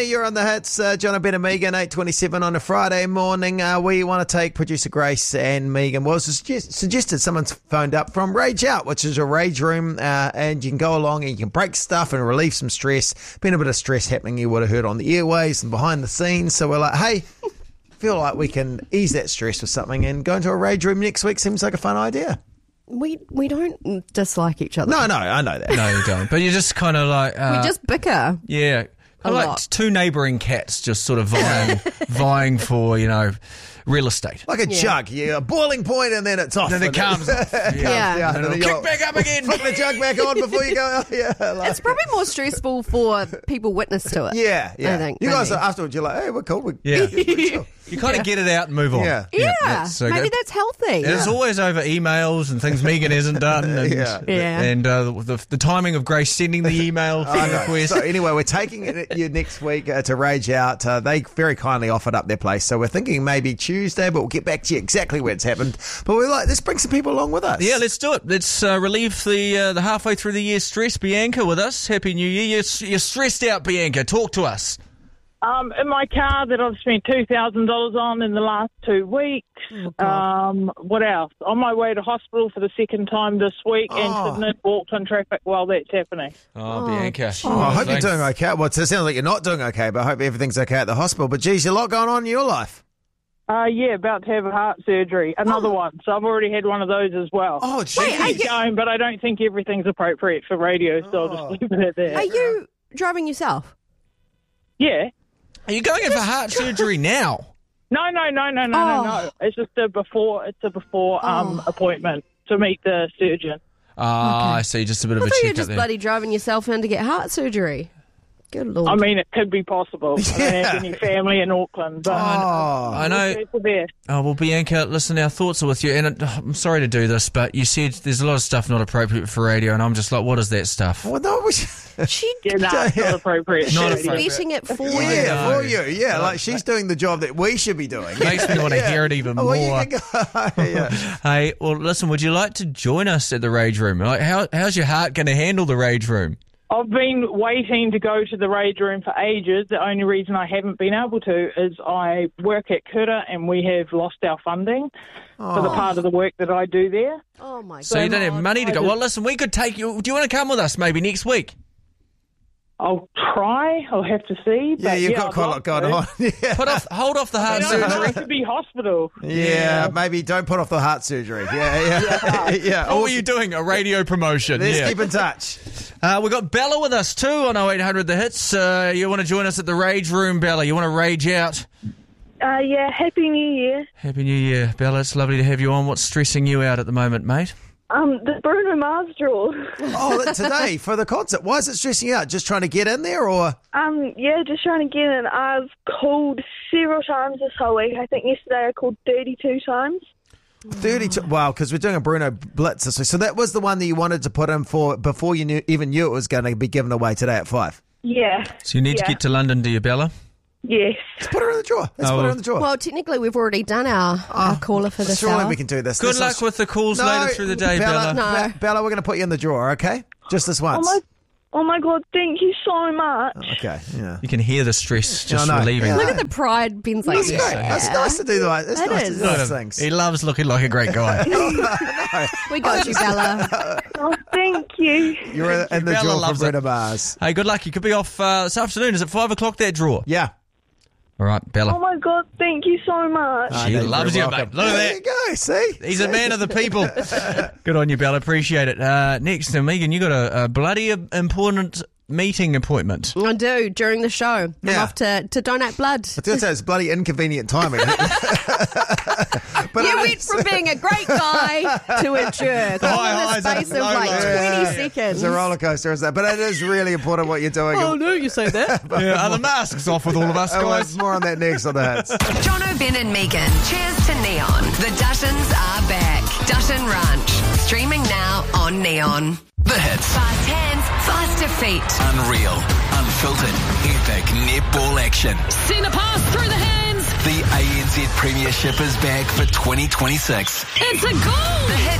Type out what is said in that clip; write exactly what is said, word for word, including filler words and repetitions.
You're on the hits, uh, John, Ben and Megan, eight twenty-seven on a Friday morning. Uh, we want to take producer Grace and Megan. Well, suggest- suggested someone's phoned up from Rage Out, which is a rage room, uh, and you can go along and you can break stuff and relieve some stress. Been a bit of stress happening, you would have heard on the airways and behind the scenes. So we're like, hey, feel like we can ease that stress with something, and going to a rage room next week seems like a fun idea. We we don't dislike each other. No, no, I know that. No, you don't. But you're just kind of like... Uh, we just bicker. Yeah. A like lot. two neighbouring cats just sort of vying, vying for, you know, real estate. Like a Yeah. jug, yeah, a boiling point and then it's off. Then it and comes off. Yeah. Yeah. Yeah, And it'll you're kick back up again. Flick the jug back on before you go. Oh, yeah, like, It's probably more stressful for people witness to it. yeah, yeah. I think, you guys maybe. are afterwards. You're like, hey, we're cool. We're, Yeah. we're chill. You kind of get it out and move on. Yeah. Yeah, that's so maybe good. that's healthy. And it's always over emails and things Megan hasn't done. And, Yeah. Yeah. And uh, the, the timing of Grace sending the email for I the know. request. So anyway, we're taking it you next week uh, to Rage Out. Uh, they very kindly offered up their place, so we're thinking maybe Tuesday, but we'll get back to you exactly where it's happened. But we're like, let's bring some people along with us. Yeah, let's do it. Let's uh, relieve the uh, the halfway through the year stress. Bianca with us. Happy New Year. You're, you're stressed out, Bianca. Talk to us. Um, in my car that I've spent two thousand dollars on in the last two weeks. Um, what else? On my way to hospital for the second time this week Oh. and sitting in walked-on traffic while that's happening. Oh, Bianca. Oh, I hope Thanks. you're doing okay. Well, it sounds like you're not doing okay, but I hope everything's okay at the hospital. But geez, a lot going on in your life. Uh, yeah, about to have a heart surgery. Another one. So I've already had one of those as well. Oh, geez. Wait, are Keep you, going, but I don't think everything's appropriate for radio, so I'll Oh. just leave it at that. are you driving yourself? Yeah. Are you going in for heart surgery now? No, no, no, no, no, Oh. no, no. It's just a before. It's a before um Oh. appointment to meet the surgeon. Ah, I see. Just a bit of I a thought you were check up just there. bloody driving yourself in to get heart surgery. Good Lord. I mean, it could be possible. I don't have any family in Auckland, but Oh, I know. it's the best. Oh, well, Bianca, listen, our thoughts are with you. And it, I'm sorry to do this, but you said there's a lot of stuff not appropriate for radio, and I'm just like, what is that stuff? well, no, we she Yeah, no, it's not appropriate. Not she's appropriate. beating it for yeah, you. know. for you. Yeah, like she's doing the job that we should be doing. Makes me want to hear it even Oh, well, you more. can go. yeah. Hey, well, listen, would you like to join us at the Rage Room? Like, how, how's your heart going to handle the Rage Room? I've been waiting to go to the Rage Room for ages. The only reason I haven't been able to is I work at Kura and we have lost our funding for the part of the work that I do there. Oh my God. So you don't have money to go. Well, listen, we could take you. Do you want to come with us maybe next week? I'll try. I'll have to see. Yeah, but you've yeah, got I'd quite a love lot going to. on. Yeah. Put off, hold off the heart I don't surgery. have to be hospital. Yeah, maybe don't put off the heart surgery. Yeah, yeah, yeah. What were you doing? A radio promotion. Let's Yeah. keep in touch. Uh, we've got Bella with us too on oh eight hundred The Hits. Uh, you want to join us at the Rage Room, Bella? You want to rage out? Uh, yeah, Happy New Year. Happy New Year, Bella. It's lovely to have you on. What's stressing you out at the moment, mate? Um, the Bruno Mars draw. Oh, that- today for the concert. Why is it stressing you out? Just trying to get in there, or Um, yeah, just trying to get in. I've called several times this whole week. I think yesterday I called thirty-two times. thirty-two? Wow, because we're doing a Bruno Blitz this week. So that was the one that you wanted to put in for before you knew even knew it was going to be given away today at five. Yeah. So you need yeah. to get to London, do you, Bella? Yes. Let's put her in the drawer. Let's Oh, put her in the drawer. Well, technically, we've already done our, our caller for this Surely hour. we can do this. Good This luck is- with the calls No, later through the day, Bella. No. Be- Bella, we're going to put you in the drawer, okay? Just this Oh once. my, oh my God! Thank you so much. Okay, yeah. You can hear the stress just I know. relieving. Yeah. Look at the pride. Ben's like, That's yeah. great. That's nice to do the right. That's It nice is. to do those things. He loves looking like a great guy. We got you, Bella. Oh, thank you. You're in the Bella drawer for loves it. Bruno Mars. Hey, good luck. You could be off uh, this afternoon. Is it five o'clock, that draw? Yeah. All right, Oh Bella. my God! Thank you so much. Ah, She no, you're loves very you, welcome. mate. Look at There that. you go. See? He's a man of the people. Good on you, Bella. Appreciate it. Uh, next, now, Megan, you got a, a bloody important meeting appointment. I do, during the show. I'm Yeah. off to, to donate blood. I was going to say, it's bloody inconvenient timing. But You it went is- from being a great guy to a jerk. All High in the highs and space of low like lows. twenty Yeah. seconds. It's a roller coaster, isn't it? But it is really important what you're doing. Oh, no, you say that. Yeah, are the masks off with all of us, Oh, well, guys? more on that next on the hits. Jono, Ben and Megan. Cheers to Neon. The Duttons are back. Dutton Ranch. Streaming now on Neon. The Hits. Fast hands, faster feet. Unreal. Unfiltered. Epic netball action. Send a pass through the hands. The A N Z Premiership is back for twenty twenty-six. It's a goal. The Hits